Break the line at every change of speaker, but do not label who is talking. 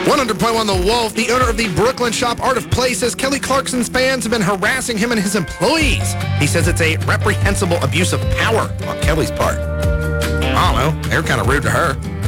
100.1 The Wolf, the owner of the Brooklyn shop Art of Play, says Kelly Clarkson's fans have been harassing him and his employees. He says it's a reprehensible abuse of power on Kelly's part. I don't know. They're kind of rude to her.